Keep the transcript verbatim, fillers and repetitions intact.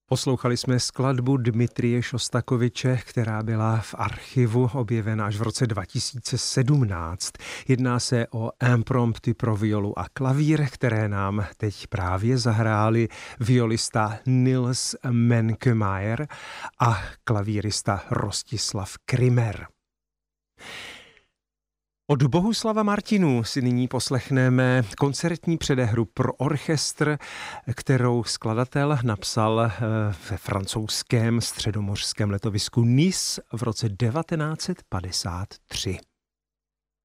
Poslouchali jsme skladbu Dmitrije Šostakoviče, která byla v archivu objevena až v roce dva tisíce sedmnáct. Jedná se o impromptu pro violu a klavír, které nám teď právě zahráli violista Nils Menkemeyer a klavírista Rostislav Krimer. Od Bohuslava Martinů si nyní poslechneme koncertní předehru pro orchestr, kterou skladatel napsal ve francouzském středomořském letovisku Nice v roce devatenáct set padesát tři.